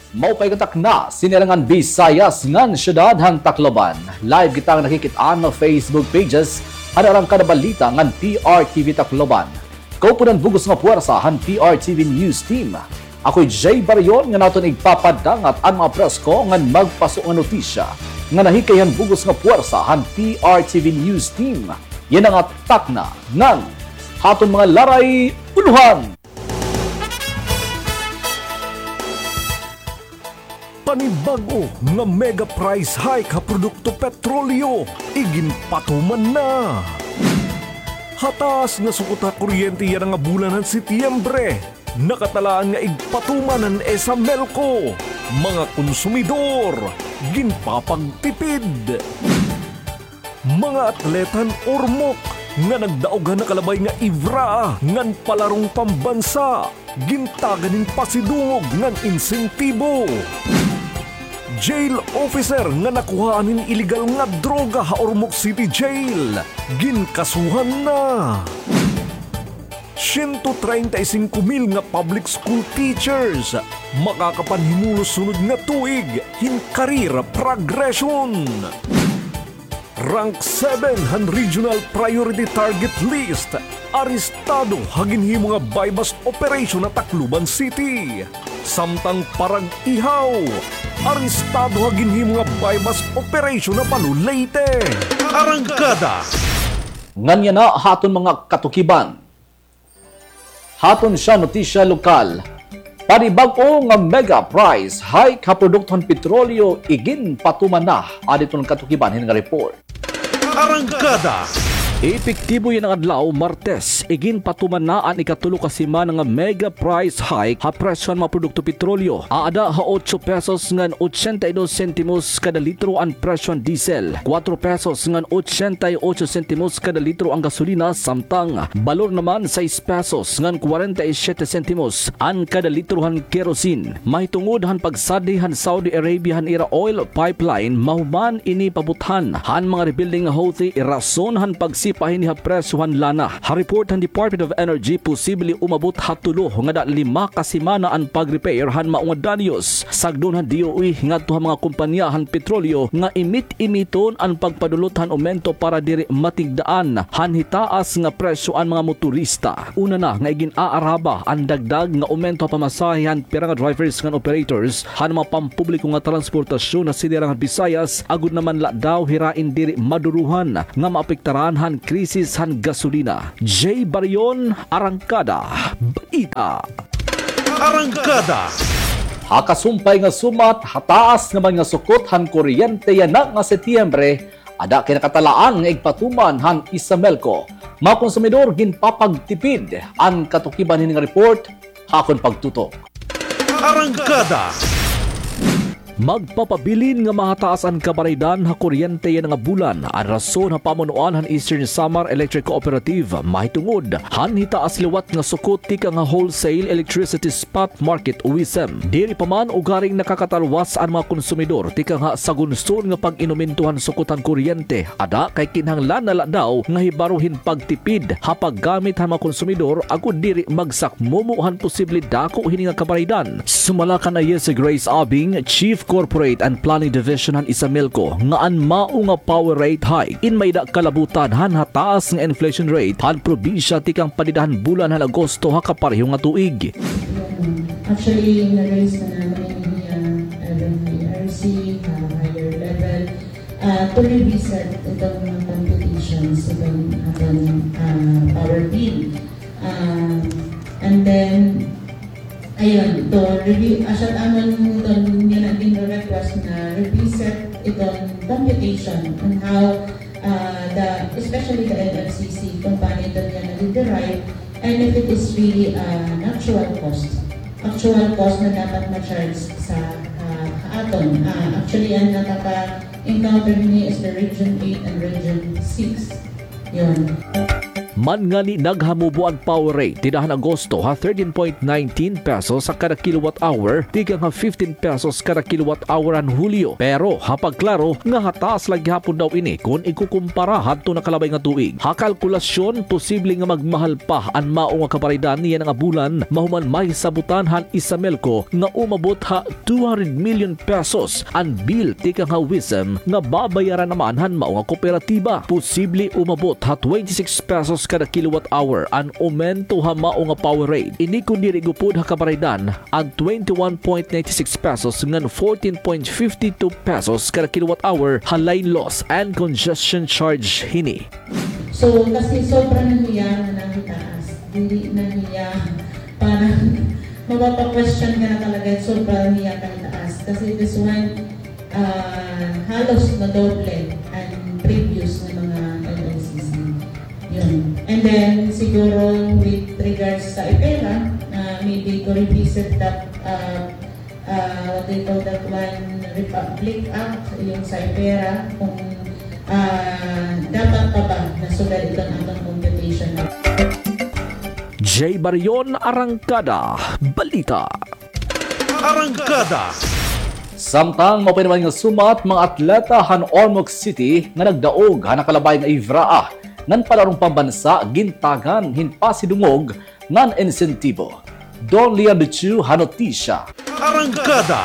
Maupay-gatak na sinirangan Visayas ngan syudad han Tacloban. Live kitang nakikitaan na Facebook pages anarang kada balita ngan PRTV Tacloban. Kaupunan bugos nga puwersa han PRTV News Team. Ako'y Jay Barion nga naton igpapadangat ang mga presko ngan magpaso nga notisya nga nahikayan bugos nga puwersa han PRTV News Team. Yan ang atak na ngan haton mga laray uluhan. Panibago nga mega price hike ha produkto petrolyo iginpatuman na. Hatas nga sukuta kuryente yan nga bulan ng Setyembre. Nakatalaan nga igpatumanan sa Melco. Mga konsumidor, ginpapagtipid. Mga atletan ormok nga nagdaogan na kalabay nga ivra ngan palarong pambansa. Gintaganin pasidungog ngan insentibo. Jail officer nga nakuhaanin illegal nga droga ha Ormoc City Jail. Ginkasuhan na. 135,000 nga public school teachers makakapanhimulos sunod nga tuig hin career progression. Rank 7 han Regional Priority Target List. Arestado haginhimo nga bypass operation na Tacloban City. Samtang parang ihaw. Arestado haginhimo nga bypass operation na Palu Leyte. Arangkada. Nganya na haton mga katukiban. Haton siya notisya lokal. Panibago nga mega price hike ha produkton petrolyo igin patuman na aditon katukiban hin nga report. Arangkada. Epektibo yan ang adlaw Martes, igin patuman na ang ikatulo kasima nga mega price hike ha presyo ng mga produkto petrolyo. Aada ha 8 pesos ngan 82 sentimos kada litro ang presyo ng diesel, 4 pesos ngan 88 sentimos kada litro ang gasolina, samtang balor naman 6 pesos ngan 47 sentimos ang kada litro han kerosene. Mahitungod han pagsadi han Saudi Arabia han ira oil pipeline mahuman ini pabuthan han mga rebuilding nga Houthi irason han pagsipahin ni ha presyohan lana. Ha report han Department of Energy posible umabot hatulo nga da 5 kasimana ang pag-repair han maong danyos. Sagdon han DOE ngadto ha mga kumpanya han petrolyo nga imit-imiton ang pagpadulot han aumento para diri matigdaan han hitaas nga presyo ang mga motorista. Una na nga igin aaraba ang dagdag nga aumento ha pamasahe han pira nga drivers nga operators han mga pampubliko nga transportasyon na sinirang Visayas agud naman la daw hirain diri maduruhan nga maapektaran han krisis han gasolina. Jay Barion, Arangkada, Balita. Arangkada. Hakasumpay nga sumat hataas naman nga sukot han kuryente yan na nga Setyembre ada kinakatalaan nga igpatuman han Melco. Mga konsumidor ginpapagtipid ang katukiban hin nga report hakon pagtutok. Arangkada. Magpapabilin nga mahataas ang kabaraydan ha kuryente yan nga bulan. Ang rason ha pamunuan han Eastern Samar Electric Cooperative mahitungod han hitaas liwat nga sukot tika nga wholesale electricity spot market UISM. Diri pa man ugaring nakakatalwas ang mga konsumidor tika nga sa gunson nga pag-inumintuhan sukutan kuryente. Ada kay kinahanglan na daw nga hibaruhin pagtipid ha paggamit han mga konsumidor agud diri magsakmumuhan posible dako hini nga kabaraydan. Sumalakan na si Grace Abing, Chief Corporate and Planning Division han Melco nga an mao nga power rate hike in may da kalabutan han hataas nga inflation rate han probinsya tikang padidahan bulan han Agosto ha kapareho nga tuig. Actually, na-raise na namin yung RC, higher level, to revisit itong mga computations, itong power bill. And then, ayun, to review, asat aman itong nilaging request na revisit itong computation on how especially the NFCC, kung paano ito niya nag-derive, and if it is really an actual cost na dapat ma-charge sa aton. Actually, ang nakaka-encounter niya is the Region 8 and Region 6. Yun. Man nga ni naghamubuan power rate tidahan Agosto ha 13.19 pesos sa kada kilowatt hour tigang ha 15 pesos kada kilowatt hour an Hulyo. Pero hapagklaro nga hataas lagi hapon daw ini kung ikukumpara hadto na kalabay nga tuig. Ha kalkulasyon posible nga magmahal pa ang mao nga kaparaydan niya nga bulan mahuman may sabutan han Isamelco nga umabot ha 200 million pesos ang bill tigang ha Wism nga babayaran naman han mao nga kooperatiba. Posible umabot ha 26 pesos kada kilowatt hour ang aumento ha mao nga power rate. Ini kun diri gupud ha kaparaydan ang 21.96 pesos ngan 14.52 pesos kada kilowatt hour ha line loss and congestion charge hini. So, kasi sobrang nahiya na nakitaas. Hindi nahiya. Parang mapapa-question ka na talaga. Sobrang nahiya kahitaas. Kasi this one, halos na doble ang previous na mga LLCC. Yun. And then, siguro with regards sa IPERA, maybe to revisit that, what they call that one, Republic Act, yung sa IPERA, kung dapat pa ba na sugal itong atong computation. J. Barion, Arangkada, Balita. Arangkada. Samtang mapay naman nga sumat mga atleta han Ormoc City nga nagdaog han nakalabay nga Ivraa ngan palarong pambansa gintagan hinpasidungog ngan insentibo. Don Leon Duchu hanotisya. Arangkada.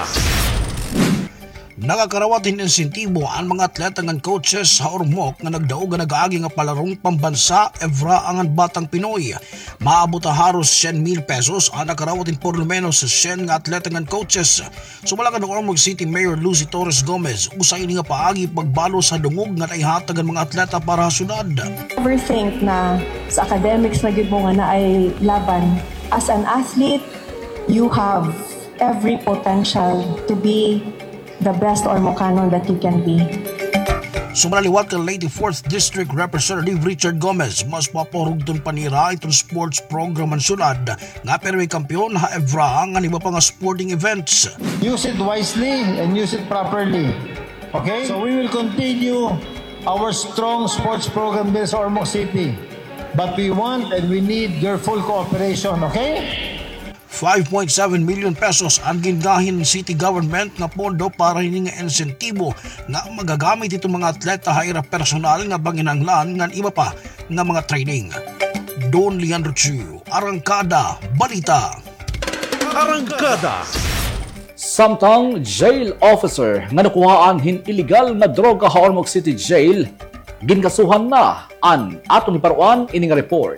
Nakakarawatin insentibo ang mga atleta ng coaches sa Ormoc na nagdaog nga nag-aagi nga palarong pambansa Evra ang batang Pinoy. Maabot haros 100,000 pesos ang nakarawatin por lo menos sa 100 nga atleta ng coaches. Sumalakan ng Ormoc City Mayor Lucy Torres Gomez usay ini nga paagi pagbalo sa dungog nga naihatag ang mga atleta para sa syudad. Never think na sa academics na gid mo nga na ay laban. As an athlete, you have every potential to be the best Ormocano that you can be. Sumalaliwat kay Lady 4th District Representative Richard Gomez, mas paporugton panira itong sports program ang sulad nga pero may kampiyon ha Evra nga iba pa nga sporting events. Use it wisely and use it properly. Okay? So we will continue our strong sports program here sa Ormoc City. But we want and we need your full cooperation, okay? 5.7 million pesos ang gingahin ng city government na pondo para hini nga insentibo nga magagamit itong mga atleta haira personal nga banginanglan nga iba pa nga mga training. Don Leandro Chu, Arangkada, Balita. Arangkada. Samtang jail officer nga nakuhaan hin illegal nga droga sa Ormoc City Jail, ginkasuhan na an atong iparuan ini nga report.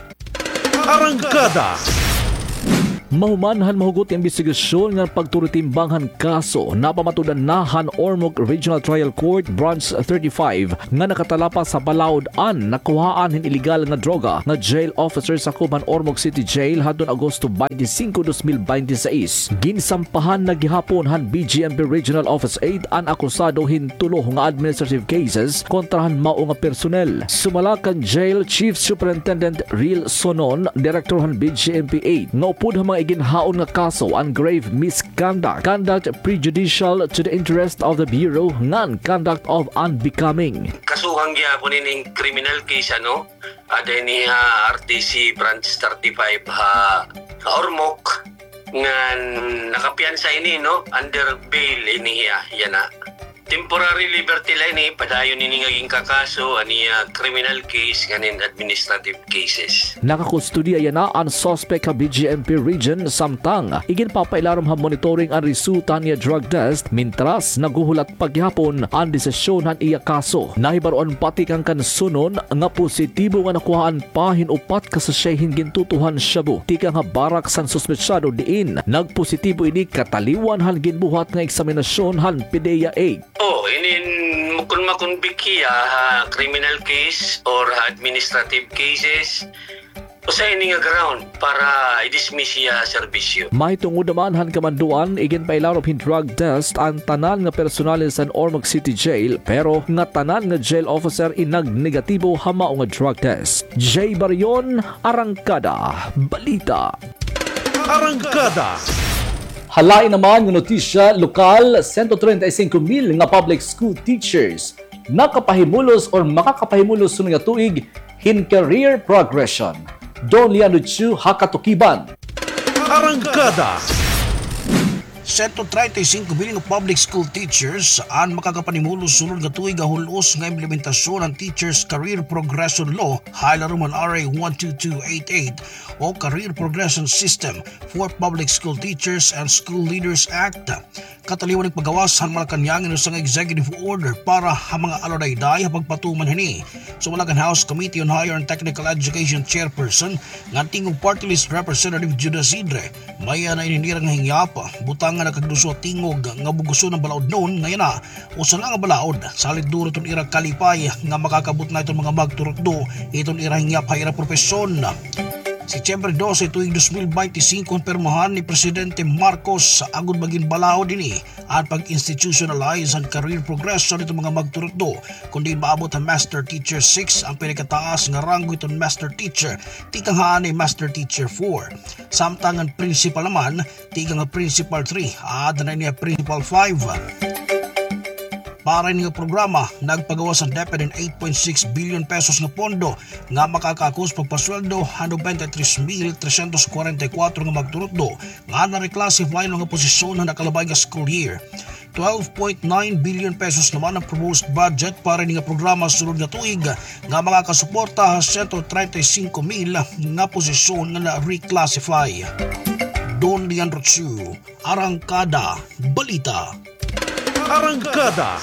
Arangkada. Mahumanhan mahugot ang investigasyon ng pagturitimbanghan kaso na pamatudan nahan Ormoc Regional Trial Court Branch 35 nga nakatalapa sa Balaod-an nakuhaan hin illegal nga droga nga jail officer sa Kuban Ormoc City Jail hadton Agosto 25, 2026. Ginsampahan na gihapon han BGMP Regional Office 8 ang akusado hin tulo nga administrative cases kontrahan mao nga personnel. Sumalakan Jail Chief Superintendent Real Sonon, Director han BGMP 8 nga upod mga iginhaon nga kaso ang grave misconduct, conduct prejudicial to the interest of the Bureau, ngan conduct of unbecoming. Kasuhang gyapon ining criminal case ada ni RTC branch 35 ha Ormoc ngan nakapiansa ini under bail ini yan na. Temporary liberty line padayon ini ngaging kakaso ani criminal case ganin administrative cases. Nakakustudya na ang suspect sa BGMP region samtang iginpapailarom ha monitoring ang resulta niya drug test mintras naguhulat paghapon ang desisyon han iya kaso. Nahibaroan pati kang kansunon nga positibo nga nakuhaan pahin upat kasasyahin gintutuhan shabu. Tikang ha barak san suspetsado diin nagpositibo ini kataliwan han ginbuhat nga eksaminasyon han PDEA 8. Inin mukun makunbiki criminal case or administrative cases usa ini nga ground para i-dismiss siya serbisyo. May tungod naman han kamanduan igin pailarop hin drug test ang tanan nga personal sa Ormoc City Jail pero nga tanan nga jail officer inag-negatibo hamao nga drug test. J. Barion, Arangkada, Balita. Arangkada. Halain naman ng notisya, lokal 135,000 nga public school teachers nakapahimulos or makakapahimulos sunod nga tuig hin career progression. Don Lianuchu Hakatukiban. Arangkada. 135 billion public school teachers ang makakapanimulo sunod nga tuig hulos nga implementasyon ng Teachers Career Progression Law Hilaruman RA 12288 o Career Progression System for Public School Teachers and School Leaders Act. Kataliwan ng pagawas han Malacañang sa executive order para ha mga alodayday pagpatuman hini. So Malacan House Committee on Higher and Technical Education Chairperson nga tingog party list Representative Judas Idre may na ininirang hingyap butang nga nakagduso tingog nga buguso ng balaod noon ngayon na usa na nga balaod salit duro itong ira kalipay nga makakabot na itong mga magturutdo itong ira hingyap hayra profesyon. Setyembre 12 tuig 2025 konpermahan ni Presidente Marcos sa agud maging balaod ini at pag-institutionalize ang career progression itong mga magturutdo kundi maabot ang Master Teacher 6 ang pinakataas nga ranggo itong Master Teacher tikang haan ay Master Teacher 4 samtang ang Principal naman tikang ang Principal 3 at na niya Principal 5. Para nga programa, nagpagawas ang DepEd ng 8.6 billion pesos na pondo nga makakakos pagpasweldo 93,344 nga magturutdo nga na-reclassify ng posisyon na nakalabay nga school year. 12.9 billion pesos naman ang proposed budget para nga programa sunod nga tuig nga makakasuporta 135,000 nga posisyon na reclassify. Don Lianrochu, Arangkada, Balita. Arangkada.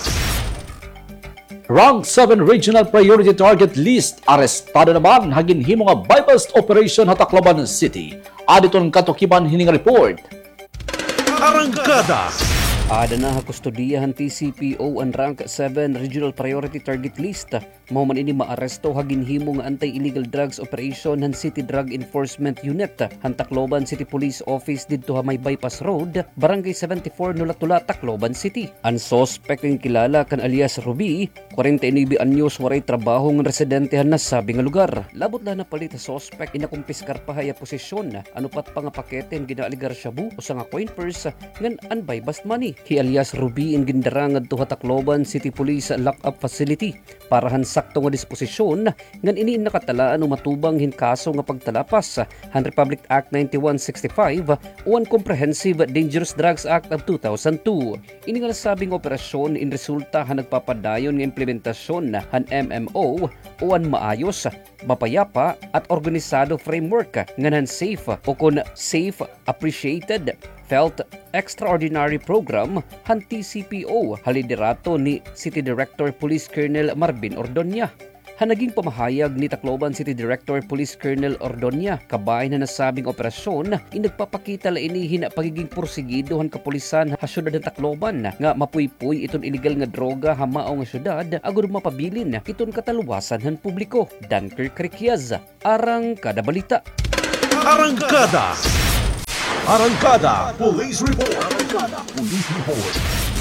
Rank 7 Regional Priority Target List arestado naman hagin himo nga bypass operation sa Tacloban City. Aditon katukiban hining report. Arangkada. Ada na kustodiyahan TCPO ang Rank 7 Regional Priority Target List. Mao man ini maaresto hagin himo nga anti-illegal drugs operation han City Drug Enforcement Unit han Tacloban City Police Office didto ha may bypass road, Barangay 74 Nulatula, Tacloban City. Ang suspect ang kilala kan alias Ruby, 49 anyos waray trabaho ng residente han nasabi nga lugar. Labot na napalit sa suspect inakumpiskar pa haya posisyon ano pat pa nga pakete ang ginaaligar shabu o sa nga coin purse ngan anbay bust money. Hi alias Ruby ang gindarang adto ha Tacloban City Police Lock-up Facility para han sakto nga disposisyon ngan ini nakatalaan o matubang hinkaso nga pagtalapas han Republic Act 9165 o ang Comprehensive Dangerous Drugs Act of 2002. Ini nga nasabing operasyon in resulta han nagpapadayon nga implementasyon han MMO o ang maayos, mapayapa at organisado framework nga safe o kun safe, appreciated, felt extraordinary program han TCPO haliderato ni City Director Police Colonel Marvin Ordonia. Naging pamahayag ni Tacloban City Director Police Colonel Ordonia kabay na nasabing operasyon inagpapakita la inihin pagiging porsigido han kapulisan ha syudad ng Tacloban nga mapuypuy iton illegal nga droga ha mao nga syudad agud mapabilin iton kataluwasan han publiko. Dunker Criquiaz, Arangkada Balita. Arangkada. Arangkada Police Report. Arangkada Police Report.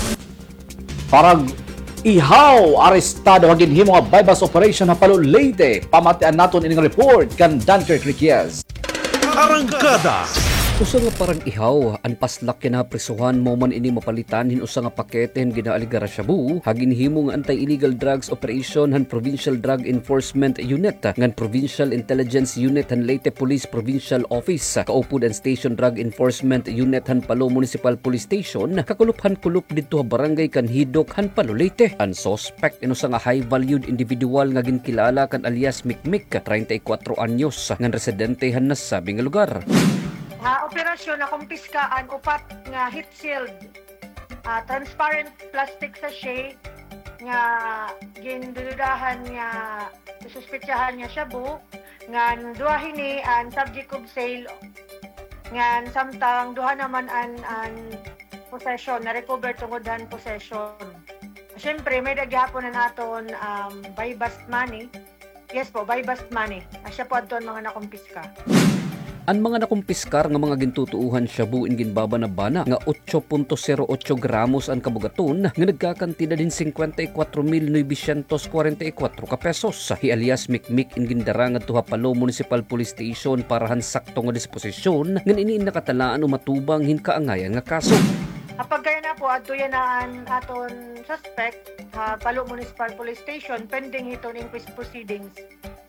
Parang ihaw arestado hagin himo nga bypass operation sa Palo Leyte. Pamatian naton ining report kan Dunker Criquiaz. Arangkada. Usa nga parang ihaw ang paslak kinaprisuhan mo man ini mapalitan hin usa nga pakete hin ginaaligara shabu hagin himo nga anti-illegal drugs operation han Provincial Drug Enforcement Unit ngan Provincial Intelligence Unit han Leyte Police Provincial Office kaupod ang Station Drug Enforcement Unit han Palo Municipal Police Station kakuluphan-kulup didto ha barangay Kanhidok han Palo Leyte. Ang suspect inusa nga high-valued individual nga ginkilala kan alias Mikmik 34 anyos ngan residente han nasabi nga lugar. Operasyon na kumpiskaan upat nga heat shield, transparent plastic sachet nga gindudahan nga suspetsahan nga shabu ngan duha hini an subject of sale ngan samtang duha naman an possession na recover tungod han possession. Siyempre may daghapon na naton buy bust money. Yes po, buy bust money. Asya po adton mga nakumpiska. Ang mga nakumpiskar nga mga gintutuuhan shabu in ginbabana-bana nga 8.08 gramos ang kabugaton nga nagkakantida din 54,944 ka pesos. Hi alias Mikmik in gindarang adto ha Palo Municipal Police Station para han sakto nga disposisyon nga ini nakatalaan o matubang hinkaangayan nga kaso. Kapag kaya na po, adto yan na aton suspect Palo Municipal Police Station pending iton inquest proceedings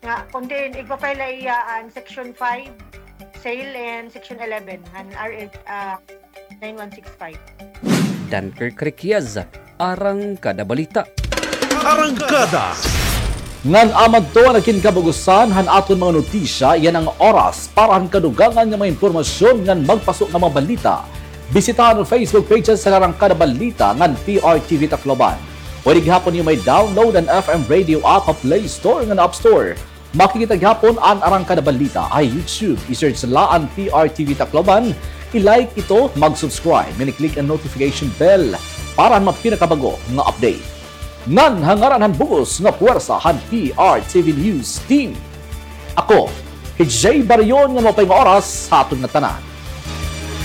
nga kontin igpa-file iyaan section 5 sale and section 11 han RH 9165. Dunker Krikyaz, Arang Kada Balita. Arangkada. Ngan amad to ang kinkabugusan han aton mga notisya, yan ang oras para han kadugangan ng mga impormasyon ngan magpasok ng mga balita. Bisitahan ang Facebook pages sa Arangkada Balita ngan PRTV Tacloban. Pwede gihapon niyo may download ang FM Radio app sa Play Store ngan App Store. Makikita gihapon ang Arangkada Balita ay YouTube. I-search la ang PRTV Tacloban. I-like ito, mag-subscribe, mini-click ang notification bell para mapinakabago nga update. Ngan hangaran han bugos nga puwersa han PRTV News Team. Ako, HJ Barion nga mapay nga oras sa aton nga tanan.